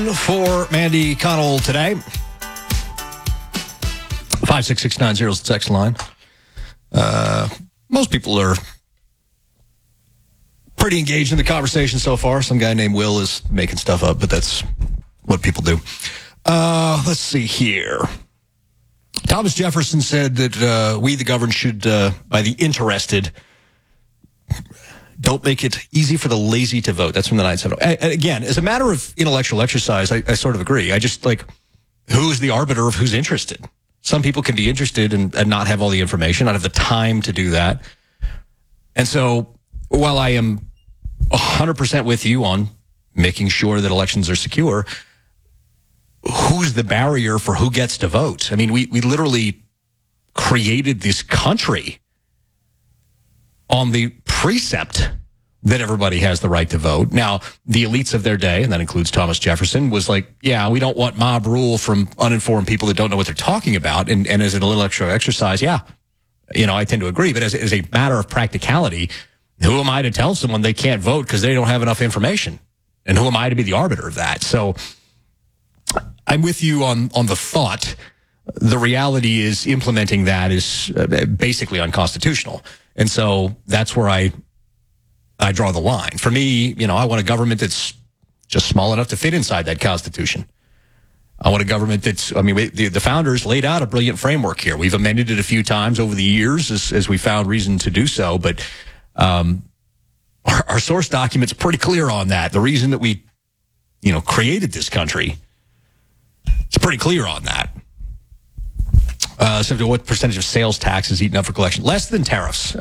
For Mandy Connell today. 56690 is the text line. Most people are pretty engaged in the conversation so far. Some guy named Will is making stuff up, but that's what people do. Let's see here. Thomas Jefferson said that we, the governed, should, by the interested, don't make it easy for the lazy to vote. That's from the 970. Again, as a matter of intellectual exercise, I sort of agree. I just who's the arbiter of who's interested? Some people can be interested and not have all the information, not have the time to do that. And so while I am 100% with you on making sure that elections are secure, who's the barrier for who gets to vote? I mean, we literally created this country on the precept that everybody has the right to vote. Now, the elites of their day, and that includes Thomas Jefferson, was like, yeah, we don't want mob rule from uninformed people that don't know what they're talking about. And as an intellectual exercise, yeah, I tend to agree. But as a matter of practicality, who am I to tell someone they can't vote because they don't have enough information? And who am I to be the arbiter of that? So I'm with you on the thought. The reality is implementing that is basically unconstitutional. And so that's where I draw the line. For me, I want a government that's just small enough to fit inside that Constitution. I want a government that's, the founders laid out a brilliant framework here. We've amended it a few times over the years as we found reason to do so. But our source document's pretty clear on that. The reason that we, created this country, it's pretty clear on that. So what percentage of sales tax is eaten up for collection? Less than tariffs.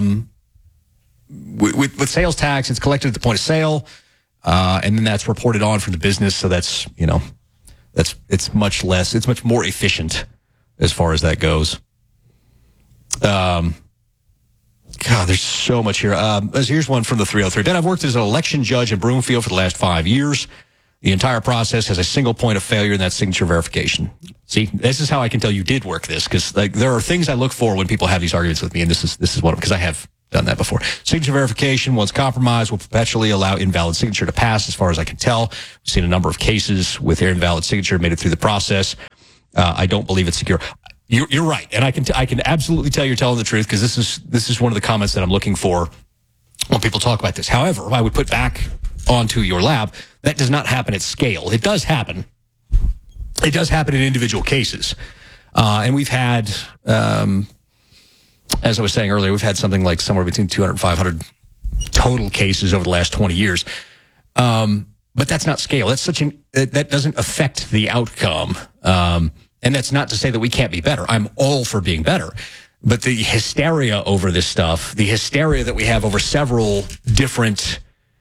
With sales tax, it's collected at the point of sale, and then that's reported on from the business. So that's, it's much less, it's much more efficient as far as that goes. God, there's so much here. Here's one from the 303. Ben, I've worked as an election judge in Broomfield for the last 5 years. The entire process has a single point of failure, and that's signature verification. See, this is how I can tell you did work this, because there are things I look for when people have these arguments with me, and this is one of them, because I have done that before. Signature verification, once compromised, will perpetually allow invalid signature to pass, as far as I can tell. We've seen a number of cases with their invalid signature made it through the process. I don't believe it's secure. You're right, and I can absolutely tell you're telling the truth, because this is one of the comments that I'm looking for when people talk about this. However, I would put back onto your lab, that does not happen at scale. It does happen. It does happen in individual cases. And we've had, as I was saying earlier, we've had something like somewhere between 200 and 500 total cases over the last 20 years. But that's not scale. That's that doesn't affect the outcome. And that's not to say that we can't be better. I'm all for being better. But the hysteria over this stuff, the hysteria that we have over several different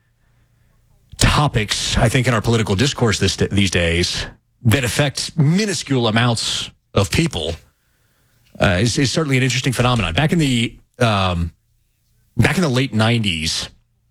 topics, I think, in our political discourse these days that affect minuscule amounts of people is certainly an interesting phenomenon. Back in the late 90s,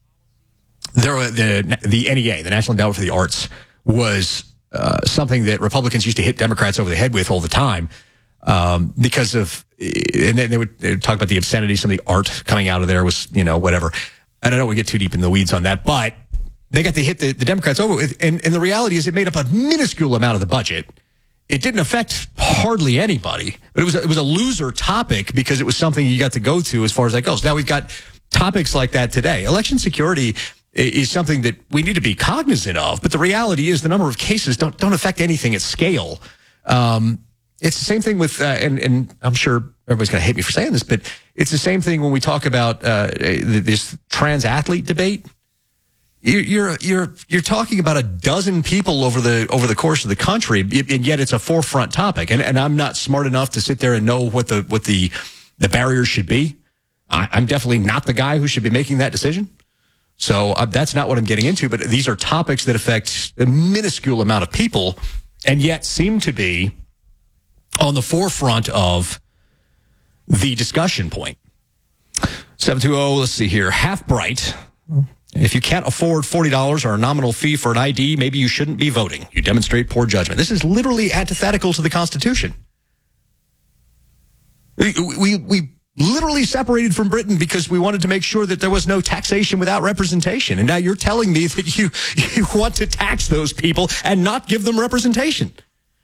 the NEA, the National Endowment for the Arts, was something that Republicans used to hit Democrats over the head with all the time because of, and then they would talk about the obscenity, some of the art coming out of there was, whatever. And I don't want to get too deep in the weeds on that, but they got to hit the Democrats over with, and the reality is it made up a minuscule amount of the budget. It didn't affect hardly anybody, but it was a loser topic because it was something you got to go to as far as that goes. Now we've got topics like that today. Election security is something that we need to be cognizant of, but the reality is the number of cases don't affect anything at scale. It's the same thing with, and I'm sure everybody's going to hate me for saying this, but it's the same thing when we talk about this trans athlete debate. You're talking about a dozen people over the course of the country, and yet it's a forefront topic. And I'm not smart enough to sit there and know what the barriers should be. I'm definitely not the guy who should be making that decision. So that's not what I'm getting into. But these are topics that affect a minuscule amount of people, and yet seem to be on the forefront of the discussion point. 720, let's see here. Half Bright. If you can't afford $40 or a nominal fee for an ID, maybe you shouldn't be voting. You demonstrate poor judgment. This is literally antithetical to the Constitution. We literally separated from Britain because we wanted to make sure that there was no taxation without representation. And now you're telling me that you want to tax those people and not give them representation.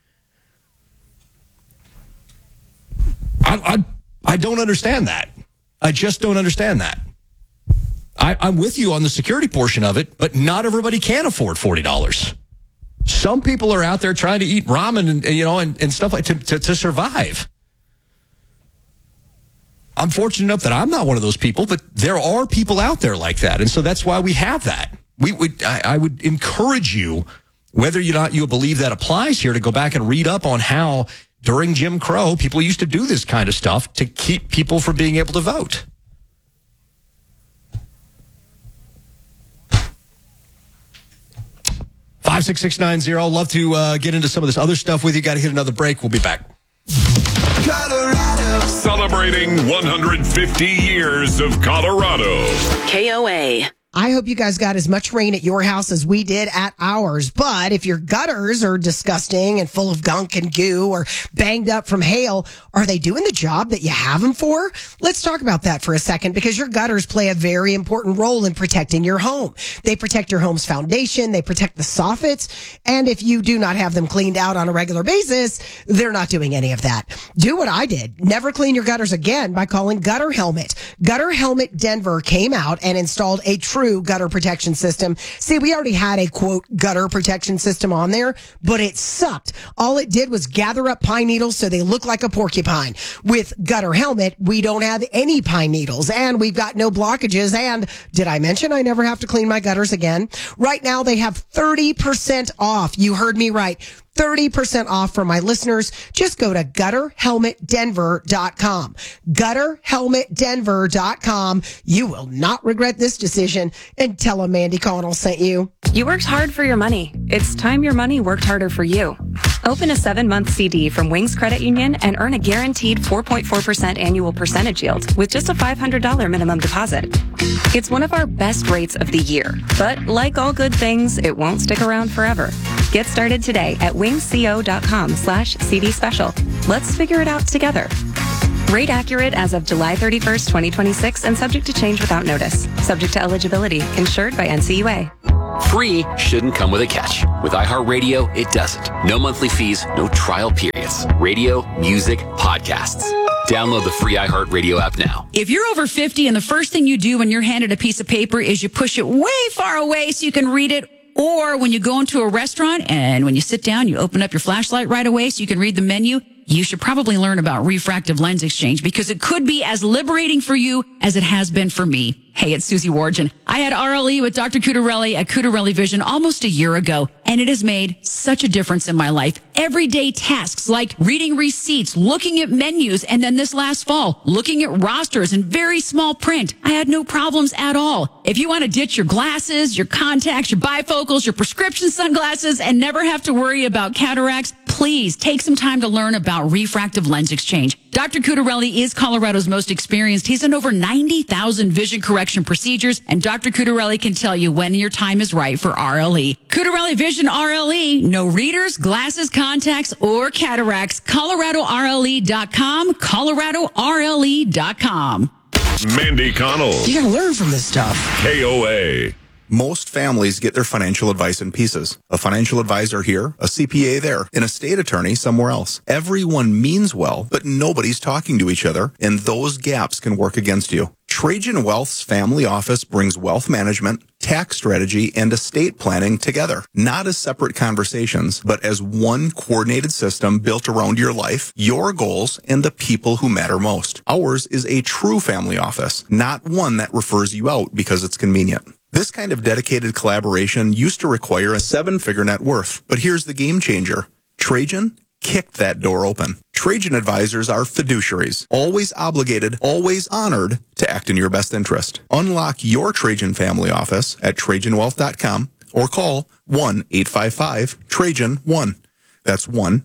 I don't understand that. I just don't understand that. I'm with you on the security portion of it, but not everybody can afford $40. Some people are out there trying to eat ramen and stuff like to survive. I'm fortunate enough that I'm not one of those people, but there are people out there like that, and so that's why we have that. I would encourage you, whether or not you believe that applies here, to go back and read up on how during Jim Crow people used to do this kind of stuff to keep people from being able to vote. 56690. Love to get into some of this other stuff with you. Got to hit another break. We'll be back. Colorado. Celebrating 150 years of Colorado. KOA. I hope you guys got as much rain at your house as we did at ours. But if your gutters are disgusting and full of gunk and goo or banged up from hail, are they doing the job that you have them for? Let's talk about that for a second, because your gutters play a very important role in protecting your home. They protect your home's foundation. They protect the soffits. And if you do not have them cleaned out on a regular basis, they're not doing any of that. Do what I did. Never clean your gutters again by calling Gutter Helmet. Gutter Helmet Denver came out and installed a true gutter protection system. See, we already had a quote gutter protection system on there, but it sucked. All it did was gather up pine needles so they look like a porcupine. With Gutter Helmet, we don't have any pine needles and we've got no blockages. And did I mention I never have to clean my gutters again? Right now they have 30% off. You heard me right. 30% off for my listeners. Just go to gutterhelmetdenver.com. Gutterhelmetdenver.com. You will not regret this decision, and tell them Mandy Connell sent you. You worked hard for your money. It's time your money worked harder for you. Open a 7-month CD from Wings Credit Union and earn a guaranteed 4.4% annual percentage yield with just a $500 minimum deposit. It's one of our best rates of the year, but like all good things, it won't stick around forever. Get started today at wingsco.com/CD special. Let's figure it out together. Rate accurate as of July 31st, 2026, and subject to change without notice. Subject to eligibility. Insured by NCUA. Free shouldn't come with a catch. With iHeartRadio, it doesn't. No monthly fees, no trial periods. Radio, music, podcasts. Download the free iHeartRadio app now. If you're over 50 and the first thing you do when you're handed a piece of paper is you push it way far away so you can read it, or when you go into a restaurant and when you sit down, you open up your flashlight right away so you can read the menu, you should probably learn about refractive lens exchange, because it could be as liberating for you as it has been for me. Hey, it's Susie Wargin. I had RLE with Dr. Cutarelli at Cutarelli Vision almost a year ago, and it has made such a difference in my life. Everyday tasks like reading receipts, looking at menus, and then this last fall, looking at rosters in very small print. I had no problems at all. If you want to ditch your glasses, your contacts, your bifocals, your prescription sunglasses, and never have to worry about cataracts, please take some time to learn about refractive lens exchange. Dr. Cutarelli is Colorado's most experienced. He's done over 90,000 vision correction procedures, and Dr. Cutarelli can tell you when your time is right for RLE. Cutarelli Vision RLE. No readers, glasses, contacts, or cataracts. ColoradoRLE.com. ColoradoRLE.com. Mandy Connell. You gotta learn from this stuff. KOA. Most families get their financial advice in pieces. A financial advisor here, a CPA there, an estate attorney somewhere else. Everyone means well, but nobody's talking to each other, and those gaps can work against you. Trajan Wealth's family office brings wealth management, tax strategy, and estate planning together. Not as separate conversations, but as one coordinated system built around your life, your goals, and the people who matter most. Ours is a true family office, not one that refers you out because it's convenient. This kind of dedicated collaboration used to require a 7-figure net worth, but here's the game changer. Trajan kicked that door open. Trajan advisors are fiduciaries, always obligated, always honored to act in your best interest. Unlock your Trajan family office at TrajanWealth.com or call 1-855-TRAJAN-1. That's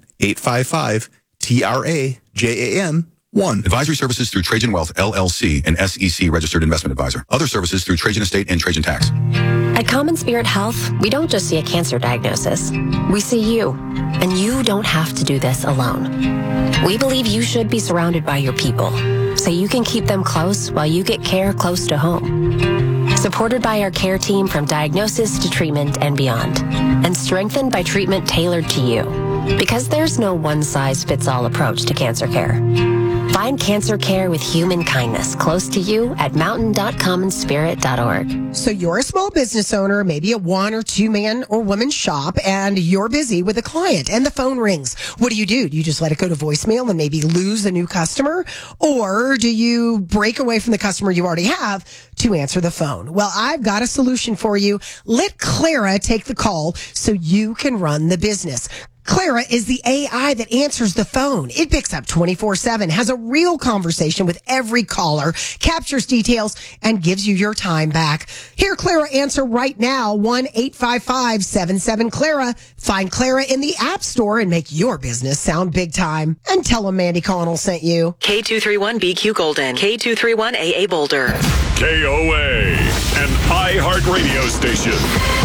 1-855-TRAJAN-1. Advisory services through Trajan Wealth, LLC, an SEC registered investment advisor. Other services through Trajan Estate and Trajan Tax. At Common Spirit Health, we don't just see a cancer diagnosis. We see you, and you don't have to do this alone. We believe you should be surrounded by your people. so you can keep them close while you get care close to home. Supported by our care team from diagnosis to treatment and beyond. And strengthened by treatment tailored to you. Because there's no one-size-fits-all approach to cancer care. Find cancer care with human kindness close to you at mountain.commonspirit.org. So you're a small business owner, maybe a 1 or 2 man or woman shop, and you're busy with a client and the phone rings. What do? Do you just let it go to voicemail and maybe lose a new customer? Or do you break away from the customer you already have to answer the phone? Well, I've got a solution for you. Let Clara take the call so you can run the business. Clara is the AI that answers the phone. It picks up 24/7, has a real conversation with every caller, captures details, and gives you your time back. Hear Clara answer right now, 1-855-77-CLARA. Find Clara in the App Store and make your business sound big time. And tell them Mandy Connell sent you. K231BQ Golden, K231AA Boulder. KOA, an iHeartRadio station.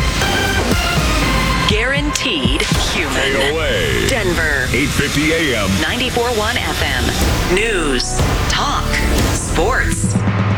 Guaranteed human. KOA. Denver. 850 AM. 94.1 FM. News. Talk. Sports.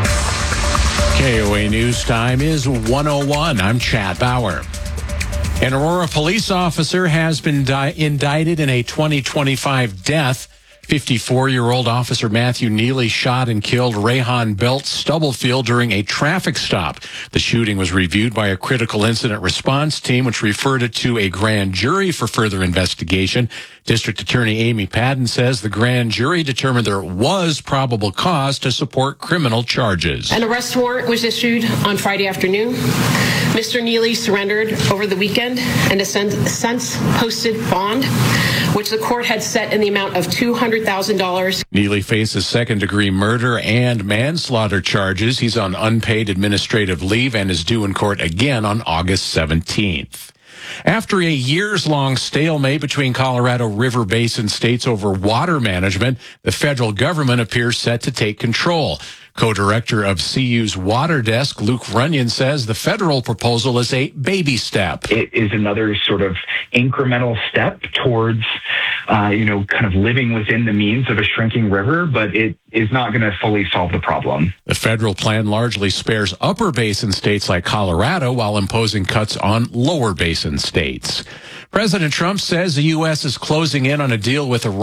KOA News Time is 1:01. I'm Chad Bauer. An Aurora police officer has been indicted in a 2025 death. 54-year-old Officer Matthew Neely shot and killed Rayhan Belt Stubblefield during a traffic stop. The shooting was reviewed by a critical incident response team, which referred it to a grand jury for further investigation. District Attorney Amy Padden says the grand jury determined there was probable cause to support criminal charges. An arrest warrant was issued on Friday afternoon. Mr. Neely surrendered over the weekend and has since posted bond, which the court had set in the amount of $200,000. Neely faces second-degree murder and manslaughter charges. He's on unpaid administrative leave and is due in court again on August 17th. After a years-long stalemate between Colorado River Basin states over water management, the federal government appears set to take control. Co-director of CU's Water Desk, Luke Runyon, says the federal proposal is a baby step. It is another sort of incremental step towards, kind of living within the means of a shrinking river, but it is not going to fully solve the problem. The federal plan largely spares upper basin states like Colorado while imposing cuts on lower basin states. President Trump says the U.S. is closing in on a deal with Iran